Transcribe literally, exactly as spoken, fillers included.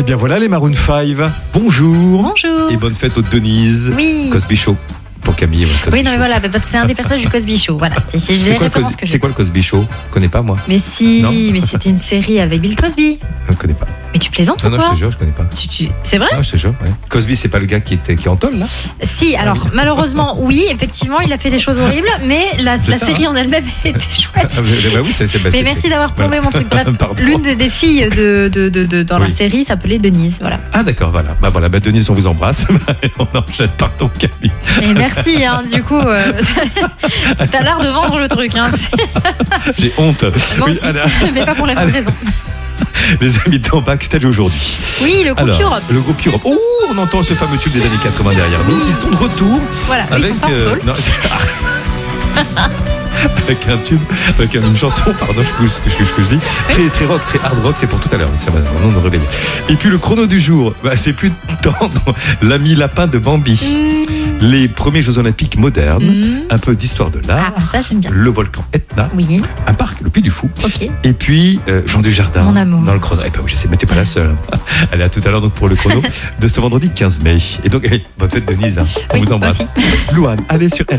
Et bien voilà les Maroon cinq. Bonjour. Bonjour. Et bonne fête aux Denise. Oui. Cosby Show. Pour Camille. Ouais, Cosby oui, non, mais Show. voilà, parce que c'est un des personnages du Cosby Show. Voilà, c'est, c'est, C'est les quoi, le références Cos- que j'ai. c'est quoi le Cosby Show? Je connais pas moi. Mais si, Non. mais c'était une série avec Bill Cosby. Je connais pas. Mais tu plaisantes Non, ou non, je quoi te jure, je connais pas. tu, tu... C'est vrai? Ah, je te jure, ouais. Cosby, c'est pas le gars qui, était, qui est en tôle là? Si, alors malheureusement, oui, effectivement, il a fait des choses horribles, mais la, C'est la ça, série hein. en elle-même était chouette. Ah, bah, bah oui, c'est, c'est, bah, Mais c'est, merci c'est- d'avoir plombé voilà. mon truc. Bref, Pardon. l'une des, des filles de, de, de, de- dans la Oui. série s'appelait Denise. Voilà. Ah d'accord, voilà. Bah voilà, bah Denise, on vous embrasse. On enchaîne, pardon Camille. Et merci, hein, du coup, euh, t'as l'air de vendre le truc. Hein, c'est- J'ai honte. Moi Oui, aussi, alors, mais pas pour la bonne allez. raison. les invités en backstage aujourd'hui. Oui, le groupe Alors, Europe. le groupe Europe. Oh, on entend ce fameux tube des années quatre-vingts derrière nous. Oui. Ils sont de retour. Voilà, ils avec, sont pas en euh, tôle. non, avec un tube, avec une chanson, pardon, je ce que je, je, je dis, très, très rock, très hard rock, c'est pour tout à l'heure, ça va vraiment nous réveiller. Et puis le chrono du jour, bah, c'est plus de temps dans l'ami lapin de Bambi. Mmh. Les premiers Jeux Olympiques modernes, Mmh. un peu d'histoire de l'art, Ah, ça, j'aime bien. le volcan Etna, Oui, un parc, le Puy du Fou, ok. et puis euh, Jean Dujardin Mon amour. dans le chrono. Eh ben oui, je sais, mais t'es pas la seule. Allez, à tout à l'heure donc pour le chrono de ce vendredi quinze mai. Et donc, eh, bonne fête Denise, hein. On Oui, vous embrasse. aussi. Louane, allez sur R.